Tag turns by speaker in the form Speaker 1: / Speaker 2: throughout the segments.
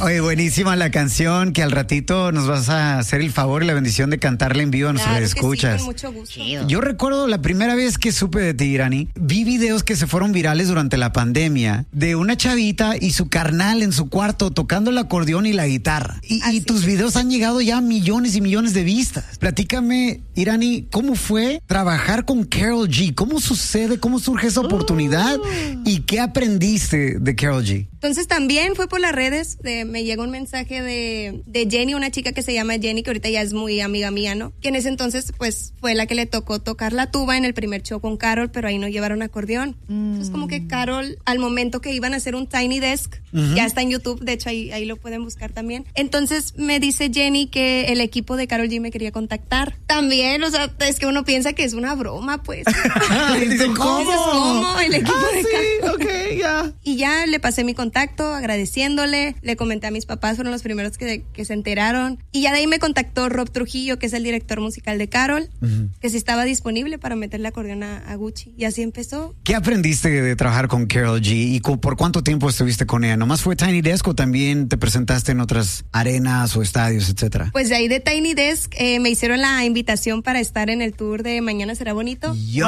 Speaker 1: Oye, buenísima la canción, que al ratito nos vas a hacer el favor y la bendición de cantarla en vivo a nuestros escuchas.
Speaker 2: Sí, con mucho gusto.
Speaker 3: Chido.
Speaker 1: Yo recuerdo la primera vez que supe de ti, Irani, vi videos que se fueron virales durante la pandemia de una chavita y su carnal en su cuarto tocando el acordeón y la guitarra. Y tus videos han llegado ya a millones y millones de vistas. Platícame, Irani, ¿cómo fue trabajar con Karol G? ¿Cómo sucede? ¿Cómo surge esa oportunidad? ¿Y qué aprendiste de Karol G?
Speaker 2: Entonces también fue por las redes, me llegó un mensaje de Jenny, una chica que se llama Jenny, que ahorita ya es muy amiga mía, ¿no? Que en ese entonces pues fue la que le tocó tocar la tuba en el primer show con Karol, pero ahí no llevaron acordeón. Entonces como que Karol, al momento que iban a hacer un Tiny Desk, ya está en YouTube, de hecho ahí lo pueden buscar también. Entonces me dice Jenny que el equipo de Karol G me quería contactar. También, o sea, es que uno piensa que es una broma, pues. ¿Cómo? El equipo de Karol.
Speaker 1: Okay, ya.
Speaker 2: Y ya le pasé mi contacto agradeciéndole, le comenté a mis papás, fueron los primeros que se enteraron, y ya de ahí me contactó Rob Trujillo, que es el director musical de Karol, que sí estaba disponible para meterle acordeón a Gucci, y así empezó.
Speaker 1: ¿Qué aprendiste de trabajar con Karol G y por cuánto tiempo estuviste con ella? ¿Nomás fue Tiny Desk o también te presentaste en otras arenas o estadios, etcétera?
Speaker 2: Pues de ahí de Tiny Desk me hicieron la invitación para estar en el tour de Mañana Será Bonito.
Speaker 1: ¡Yo!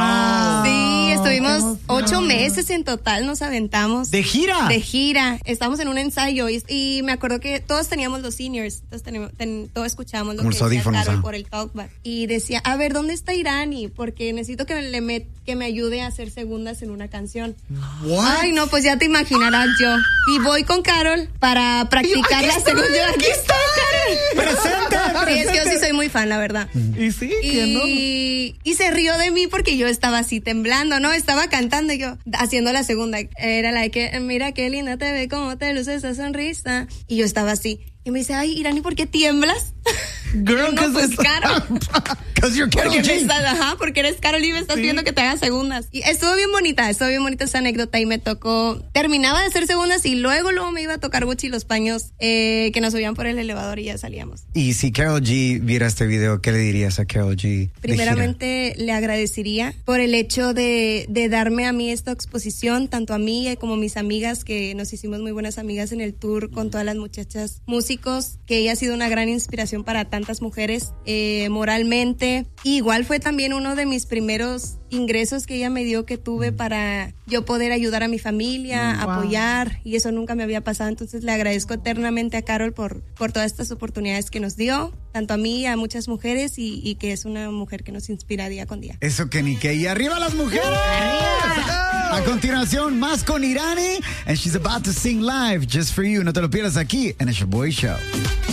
Speaker 2: Sí, estuvimos 8 meses en total, nos aventamos.
Speaker 1: ¿De gira?
Speaker 2: De gira. Estábamos en un ensayo y me acuerdo que todos teníamos los seniors, todos escuchábamos lo
Speaker 1: como
Speaker 2: que
Speaker 1: los audífonos,
Speaker 2: decía Karol por el talkback. Y decía, a ver, ¿dónde está Irani? Porque necesito que me ayude a hacer segundas en una canción.
Speaker 1: What?
Speaker 2: Ay, no, pues ya te imaginarás yo. Y voy con Karol para practicar la segunda. Aquí está Karol.
Speaker 1: ¡Presente!
Speaker 2: Sí, es que yo sí soy muy fan, la verdad.
Speaker 1: Y sí, que no.
Speaker 2: Y se rió de mí porque yo estaba así temblando, ¿no? Estaba cantando y yo haciendo la segunda. Era la de que, mira qué linda te ve, cómo te luce esa sonrisa. Y yo estaba así. Y me dice, ay, Irani, ¿por qué tiemblas?
Speaker 1: Girl,
Speaker 2: no, pues Karol.
Speaker 1: Because you're Karol G.
Speaker 2: Porque eres Karol y me estás pidiendo que te hagas segundas. Y estuvo bien bonita esa anécdota y me tocó, terminaba de hacer segundas y luego me iba a tocar Gucci los paños que nos subían por el elevador y ya salíamos.
Speaker 1: Y si Karol G viera este video, ¿qué le dirías a Karol G?
Speaker 2: Primeramente le agradecería por el hecho de darme a mí esta exposición, tanto a mí como a mis amigas, que nos hicimos muy buenas amigas en el tour con todas las muchachas músicas, que ella ha sido una gran inspiración para tantas mujeres moralmente. Y igual fue también uno de mis primeros ingresos que ella me dio, que tuve para yo poder ayudar a mi familia, apoyar, y eso nunca me había pasado. Entonces le agradezco eternamente a Karol por todas estas oportunidades que nos dio, tanto a mí y a muchas mujeres, y que es una mujer que nos inspira día con día.
Speaker 1: Eso que ni que. Y arriba las mujeres. ¡Arriba! A continuación, más con Irani, and she's about to sing live just for you. No te lo pierdas aquí en el Show Boy Show.